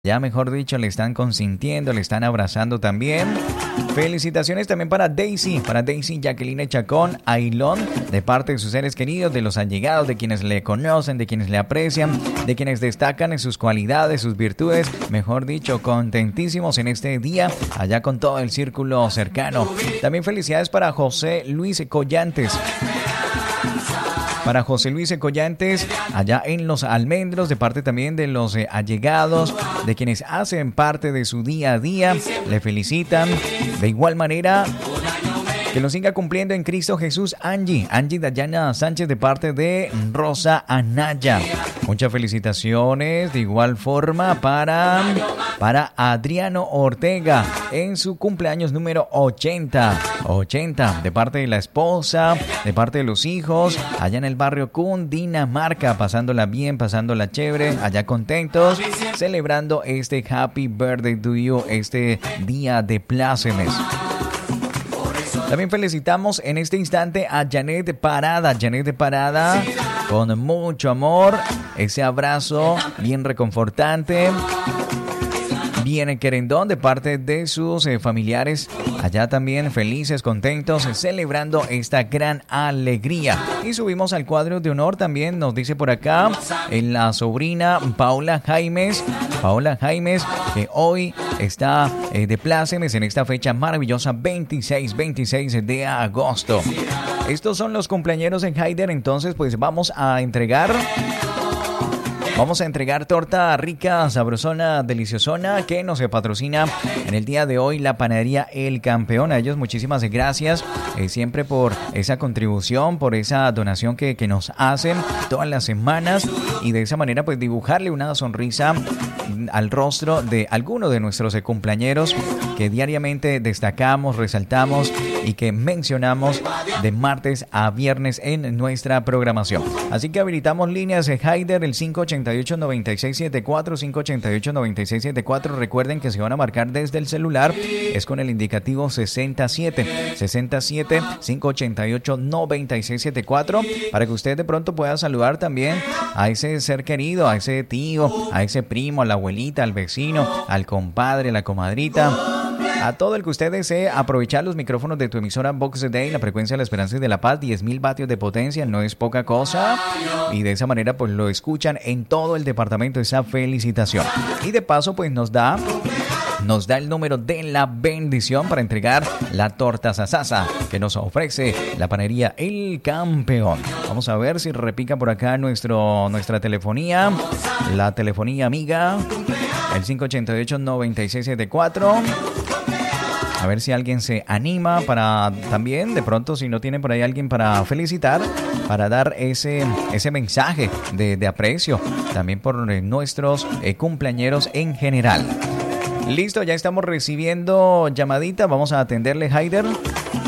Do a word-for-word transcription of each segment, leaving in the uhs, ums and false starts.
Ya mejor dicho, le están consintiendo, le están abrazando también. Felicitaciones también para Daisy, para Daisy Jacqueline Chacón Ailón, de parte de sus seres queridos, de los allegados, de quienes le conocen, de quienes le aprecian, de quienes destacan en sus cualidades, sus virtudes. Mejor dicho, contentísimos en este día, allá con todo el círculo cercano. También felicidades para José Luis Collantes. Para José Luis Collantes, allá en Los Almendros, de parte también de los eh, allegados, de quienes hacen parte de su día a día, le felicitan. De igual manera, que lo siga cumpliendo en Cristo Jesús, Angie, Angie Dayana Sánchez, de parte de Rosa Anaya. Muchas felicitaciones, de igual forma para, para Adriano Ortega, en su cumpleaños número ochenta, ochenta, de parte de la esposa, de parte de los hijos, allá en el barrio Cundinamarca, pasándola bien, pasándola chévere, allá contentos, celebrando este Happy Birthday to You, este día de plácemes. También felicitamos en este instante a Janet Parada, Janet Parada, con mucho amor, ese abrazo bien reconfortante, bien querendón de parte de sus eh, familiares, allá también felices, contentos, celebrando esta gran alegría. Y subimos al cuadro de honor también, nos dice por acá, en la sobrina Paula Jaimes, Paula Jaimes, que hoy está eh, de plácemes en esta fecha maravillosa, veintiséis, veintiséis de agosto. Estos son los cumpleañeros en Haider, entonces pues vamos a entregar... Vamos a entregar torta rica, sabrosona, deliciosona, que nos patrocina en el día de hoy la panadería El Campeón. A ellos muchísimas gracias eh, siempre por esa contribución, por esa donación que, que nos hacen todas las semanas, y de esa manera pues dibujarle una sonrisa al rostro de alguno de nuestros eh, cumpleañeros que diariamente destacamos, resaltamos y que mencionamos de martes a viernes en nuestra programación. Así que habilitamos líneas de Haider, el cinco ochenta y ocho, noventa y seis setenta y cuatro, cinco ochenta y ocho, noventa y seis setenta y cuatro. Recuerden que se van a marcar desde el celular, es con el indicativo sesenta y siete, sesenta y siete, cinco ochenta y ocho, noventa y seis setenta y cuatro, para que usted de pronto pueda saludar también a ese ser querido, a ese tío, a ese primo, a la abuelita, al vecino, al compadre, a la comadrita. A todo el que usted desee aprovechar los micrófonos de tu emisora Vox Day, la frecuencia de la esperanza y de la paz, diez mil vatios de potencia, no es poca cosa. Y de esa manera pues lo escuchan en todo el departamento, esa felicitación. Y de paso pues nos da... Nos da el número de la bendición para entregar la torta sasasa que nos ofrece la panadería El Campeón. Vamos a ver si repica por acá nuestro, nuestra telefonía. La telefonía amiga, el cinco ochenta y ocho, noventa y seis setenta y cuatro. A ver si alguien se anima para también, de pronto, si no tiene por ahí alguien para felicitar, para dar ese, ese mensaje de, de aprecio también por eh, nuestros eh, cumpleañeros en general. Listo, ya estamos recibiendo llamadita. Vamos a atenderle, Haider. Muy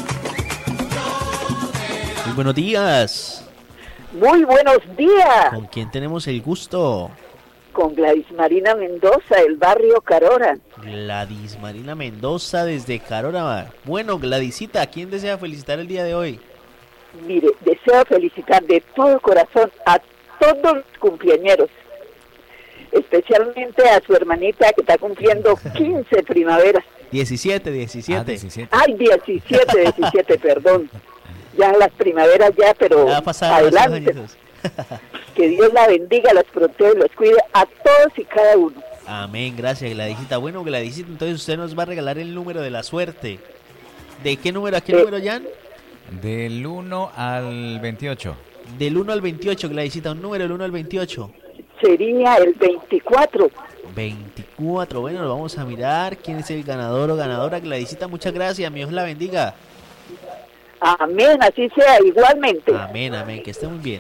buenos días. Muy buenos días. ¿Con quién tenemos el gusto? Con Gladys Marina Mendoza, del barrio Carora. Gladys Marina Mendoza desde Carora. Bueno, Gladysita, ¿a quién desea felicitar el día de hoy? Mire, deseo felicitar de todo corazón a todos los cumpleañeros, especialmente a su hermanita que está cumpliendo quince primaveras. diecisiete, diecisiete. Ah, diecisiete. Ay, diecisiete, diecisiete, perdón. Ya las primaveras ya, pero Ya pasaron adelante. los Que Dios la bendiga, los protege, los cuide a todos y cada uno. Amén, gracias, Gladysita. Bueno, Gladysita, entonces usted nos va a regalar el número de la suerte. ¿De qué número a qué Eh, número, Jan? Del uno al veintiocho. Del uno al veintiocho, Gladysita, un número del uno al veintiocho. Sería el veinticuatro. veinticuatro, bueno, lo vamos a mirar. ¿Quién es el ganador o ganadora? Gladysita, muchas gracias, mi Dios la bendiga. Amén, así sea, igualmente. Amén, amén, que esté muy bien.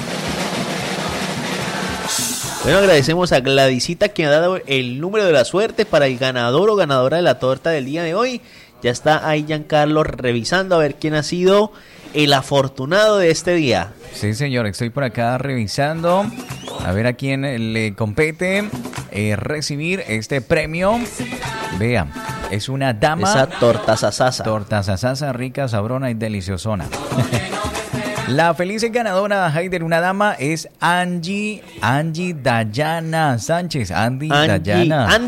Bueno, agradecemos a Gladysita que ha dado el número de la suerte para el ganador o ganadora de la torta del día de hoy. Ya está ahí Giancarlo revisando a ver quién ha sido el afortunado de este día. Sí, señor, estoy por acá revisando a ver a quién le compete eh, recibir este premio. Vean, es una dama. Esa torta sasasa. Torta sasasa rica, sabrona y deliciosona. La feliz ganadora, Haider, una dama, es Angie, Angie Dayana Sánchez. Andy Angie, Dayana.